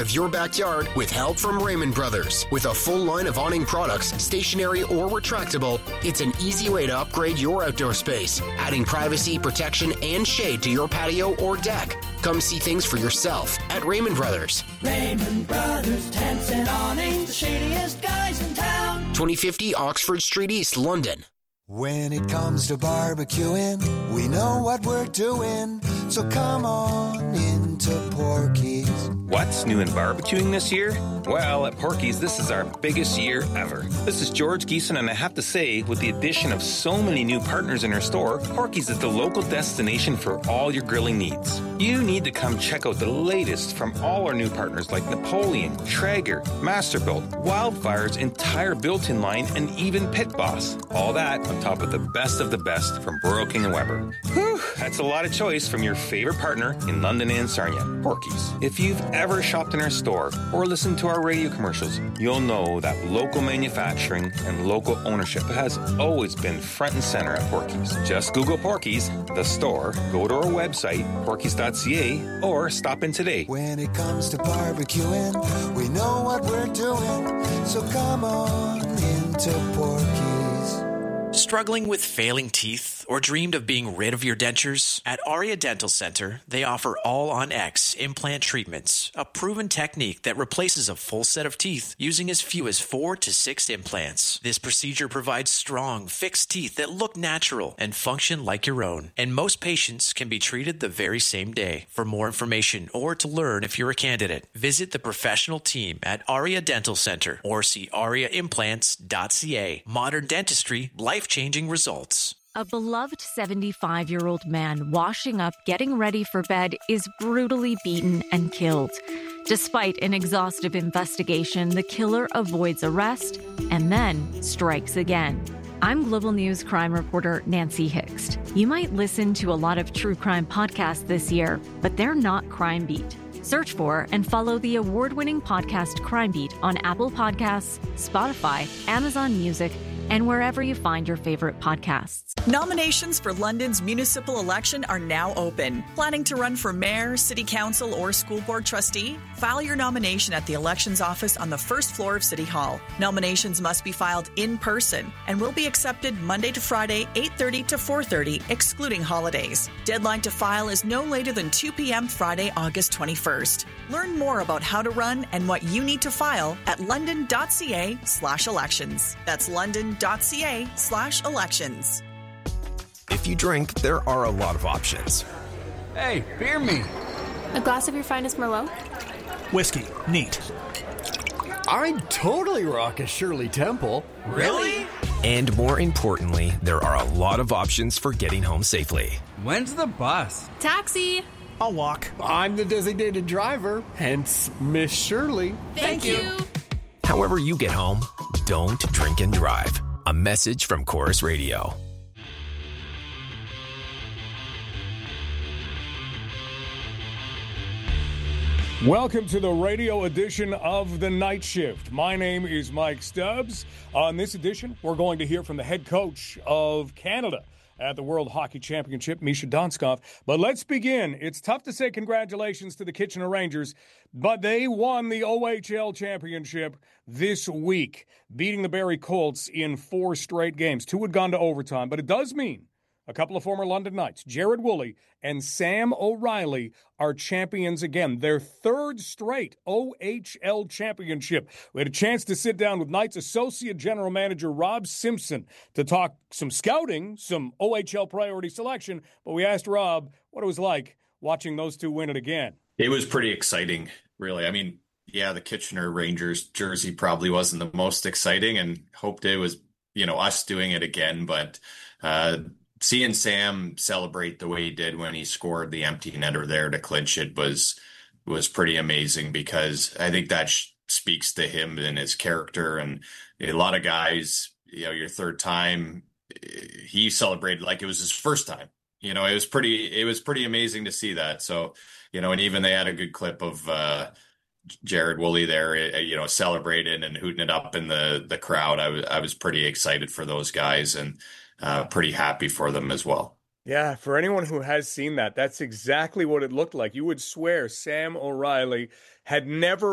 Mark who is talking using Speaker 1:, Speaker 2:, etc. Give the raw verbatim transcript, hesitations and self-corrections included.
Speaker 1: of your backyard with help from Raymond Brothers. With a full line of awning products, stationary or retractable, it's an easy way to upgrade your outdoor space, adding privacy, protection, and shade to your patio or deck. Come see things for yourself at Raymond Brothers.
Speaker 2: Raymond Brothers, tents and awnings, the shadiest guys in town.
Speaker 1: twenty fifty Oxford Street East, London.
Speaker 3: When it comes to barbecuing, we know what we're doing, so come on into Porky's.
Speaker 4: What's new in barbecuing this year? Well, at Porky's, this is our biggest year ever. This is George Geeson, and I have to say, with the addition of so many new partners in our store, Porky's is the local destination for all your grilling needs. You need to come check out the latest from all our new partners like Napoleon, Traeger, Masterbuilt, Wildfire's entire built-in line, and even Pit Boss. All that on top of the best of the best from Burrow King and Weber. Whew, that's a lot of choice from your favorite partner in London and Sarnia, Porky's. If you've ever shopped in our store or listened to our radio commercials, you'll know that local manufacturing and local ownership has always been front and center at Porky's. Just Google Porky's, the store, go to our website, porkys dot c a, or stop in today.
Speaker 3: When it comes to barbecuing, we know what we're doing, so come on into Porky's.
Speaker 5: Struggling with failing teeth or dreamed of being rid of your dentures? At Aria Dental Center, they offer All-on-X implant treatments, a proven technique that replaces a full set of teeth using as few as four to six implants. This procedure provides strong, fixed teeth that look natural and function like your own, and most patients can be treated the very same day. For more information or to learn if you're a candidate, visit the professional team at Aria Dental Center or see aria implants dot c a. Modern dentistry, life-changing results.
Speaker 6: A beloved seventy-five-year-old man washing up, getting ready for bed, is brutally beaten and killed. Despite an exhaustive investigation, the killer avoids arrest and then strikes again. I'm Global News crime reporter Nancy Hixt. You might listen to a lot of true crime podcasts this year, but they're not Crime Beat. Search for and follow the award-winning podcast Crime Beat on Apple Podcasts, Spotify, Amazon Music, and wherever you find your favorite podcasts.
Speaker 7: Nominations for London's municipal election are now open. Planning to run for mayor, city council, or school board trustee? File your nomination at the elections office on the first floor of City Hall. Nominations must be filed in person and will be accepted Monday to Friday, eight thirty to four thirty, excluding holidays. Deadline to file is no later than two p.m. Friday, August twenty-first. Learn more about how to run and what you need to file at london.ca slash elections. That's london.ca slash elections.
Speaker 8: If you drink, there are a lot of options.
Speaker 9: Hey, beer me.
Speaker 10: A glass of your finest Merlot?
Speaker 9: Whiskey. Neat.
Speaker 11: I'd totally rock a Shirley Temple.
Speaker 9: Really?
Speaker 8: And more importantly, there are a lot of options for getting home safely.
Speaker 9: When's the bus?
Speaker 10: Taxi.
Speaker 9: I'll walk.
Speaker 11: I'm the designated driver, hence Miss Shirley.
Speaker 10: Thank, Thank you. you.
Speaker 8: However you get home, don't drink and drive. A message from Chorus Radio.
Speaker 12: Welcome to the radio edition of The Night Shift. My name is Mike Stubbs. On this edition, we're going to hear from the head coach of Canada at the World Hockey Championship, Misha Donskov. But let's begin. It's tough to say congratulations to the Kitchener Rangers, but they won the O H L Championship this week, beating the Barrie Colts in four straight games. Two had gone to overtime, but it does mean a couple of former London Knights, Jared Woolley and Sam O'Reilly, are champions again. Their third straight O H L championship. We had a chance to sit down with Knights Associate General Manager Rob Simpson to talk some scouting, some O H L priority selection, but we asked Rob what it was like watching those two win it again.
Speaker 13: It was pretty exciting, really. I mean, yeah, the Kitchener Rangers jersey probably wasn't the most exciting, and hoped it was, you know, us doing it again, but uh seeing Sam celebrate the way he did when he scored the empty netter there to clinch it was was pretty amazing, because I think that sh- speaks to him and his character. And a lot of guys, you know, your third time, he celebrated like it was his first time. You know, it was pretty it was pretty amazing to see that. So, you know, and even they had a good clip of uh, Jared Woolley there, you know, celebrating and hooting it up in the the crowd. I was I was pretty excited for those guys, and Uh, pretty happy for them as well.
Speaker 12: Yeah, for anyone who has seen that, that's exactly what it looked like. You would swear Sam O'Reilly had never